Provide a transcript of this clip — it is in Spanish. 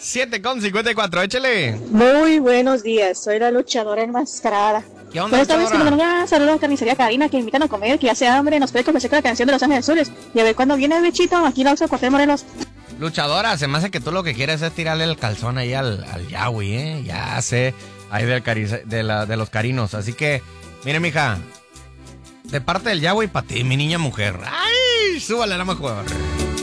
7:54, échale. Muy buenos días, soy la luchadora enmascarada. ¿Qué onda, Esta vez luchadora? un saludo a Carnicería Karina, que invitan a comer, que hace hambre, nos puede ofrecer con la canción de Los Ángeles Azules. Y a ver cuándo viene el bichito, aquí la uso Cuauhtémoc Morelos. Luchadora, se me hace que tú lo que quieres es tirarle el calzón ahí al Yahweh, ¿eh? Ya sé, ahí de los carinos. Así que, mire, mija, de parte del Yahweh para ti, mi niña mujer. ¡Ay! Súbale la mejor.